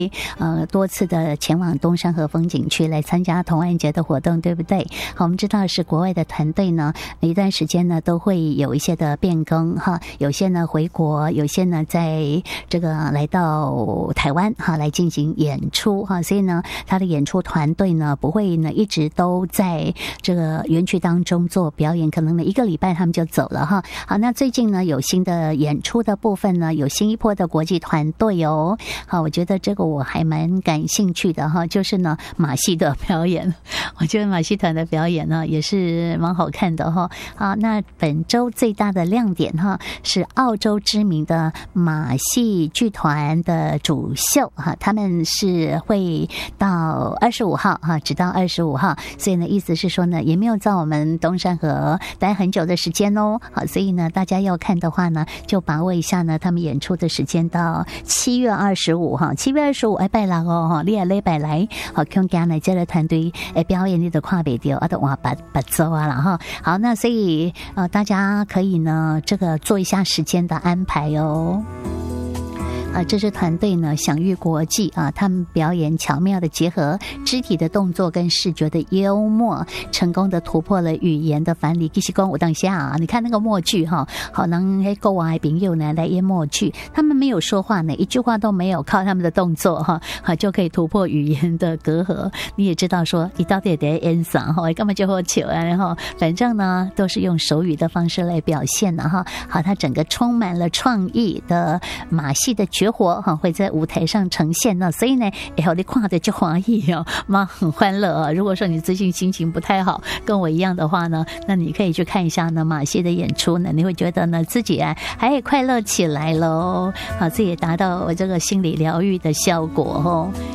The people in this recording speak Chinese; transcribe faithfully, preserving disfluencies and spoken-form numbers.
呃，多次的前往东山河风景区来参加童玩节的活动，对不对？好，我们知道是国外的团队呢，一段时间呢都会有一些的变更哈，有些呢回国，有些呢在这个来到台湾哈来进行演出哈，所以呢，他的演出团队呢不会呢一直都在这个园区当中做表演，可能呢一个礼拜他们就走了哈。好，那最近呢有新的演出的部分呢，有新一波的国际团队哦。好，我觉得这个。我还蛮感兴趣的哈，就是呢马戏的表演，我觉得马戏团的表演呢也是蛮好看的哈。好，那本周最大的亮点哈是澳洲知名的马戏剧团的主秀哈，他们是会到二十五号哈，直到二十五号，所以呢意思是说呢也没有在我们东山河待很久的时间哦。好，所以呢大家要看的话呢，就把握一下呢他们演出的时间到七月二十五哈，七月二十五哎拜六哦哈，你也礼拜来好看见呢这个团队诶表演你都看不到啊，都哇把把走啊了哈。好，那所以呃大家可以呢这个做一下时间的安排哦。啊，这支团队呢享誉国际啊，他们表演巧妙的结合肢体的动作跟视觉的幽默，成功的突破了语言的藩篱。其实讲我当下啊，你看那个默剧哈，好能ให้国外朋友呢来演默剧，他们没有说话呢，一句话都没有，靠他们的动作哈，好就可以突破语言的隔阂。你也知道说，你到底得演啥哈，根本就好糗啊，然后反正呢都是用手语的方式来表现的哈。好，它整个充满了创意的马戏的绝活哈，会在舞台上呈现呢，所以呢，以后你看的就欢喜哦，妈很欢乐啊。如果说你最近心情不太好，跟我一样的话呢，那你可以去看一下呢马戏的演出呢，你会觉得呢自己啊还快乐起来喽，好，这也达到我这个心理疗愈的效果哦。